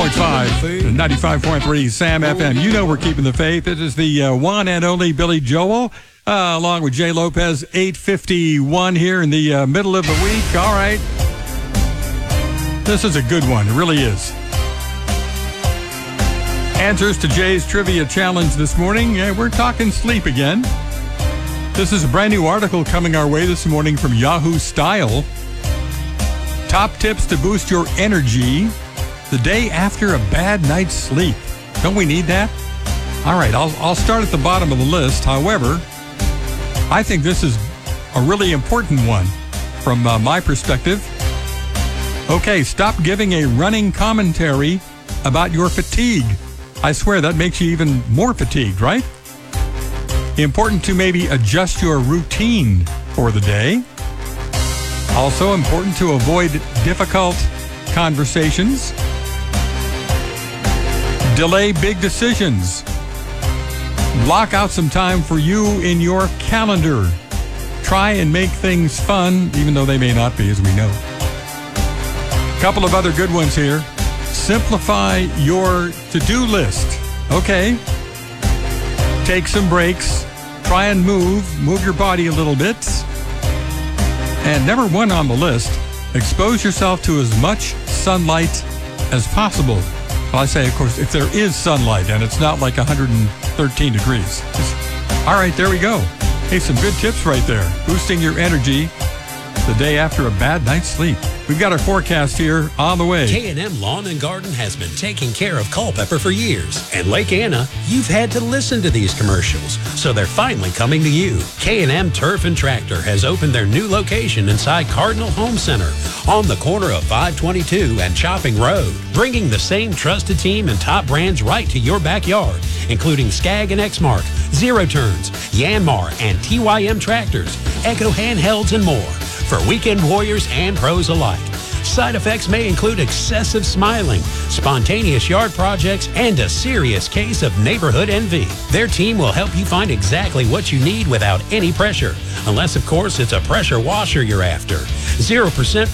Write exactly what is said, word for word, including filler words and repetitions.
point five, ninety-five point three Sam F M. You know we're keeping the faith. It is the uh, one and only Billy Joel, uh, along with Jay Lopez, eight fifty-one here in the uh, middle of the week. All right. This is a good one. It really is. Answers to Jay's Trivia Challenge this morning. Uh, we're talking sleep again. This is a brand new article coming our way this morning from Yahoo Style. Top tips to boost your energy the day after a bad night's sleep. Don't we need that? All right, I'll, I'll start at the bottom of the list. However, I think this is a really important one from uh, my perspective. Okay, stop giving a running commentary about your fatigue. I swear that makes you even more fatigued, right? Important to maybe adjust your routine for the day. Also important to avoid difficult conversations. Delay big decisions. Block out some time for you in your calendar. Try and make things fun, even though they may not be, as we know. A couple of other good ones here. Simplify your to-do list. Okay. Take some breaks. Try and move. Move your body a little bit. And number one on the list, expose yourself to as much sunlight as possible. Well, I say, of course, if there is sunlight and it's not like one hundred thirteen degrees. Just, all right, there we go. Hey, some good tips right there. Boosting your energy the day after a bad night's sleep. We've got our forecast here on the way. K and M Lawn and Garden has been taking care of Culpeper for years. And Lake Anna, you've had to listen to these commercials, so they're finally coming to you. K and M Turf and Tractor has opened their new location inside Cardinal Home Center on the corner of five twenty-two and Chopping Road, bringing the same trusted team and top brands right to your backyard, including Skag and Exmark, Zero Turns, Yanmar, and T Y M Tractors, Echo Handhelds, and more. For weekend warriors and pros alike. Side effects may include excessive smiling, spontaneous yard projects, and a serious case of neighborhood envy. Their team will help you find exactly what you need without any pressure. Unless, of course, it's a pressure washer you're after. zero percent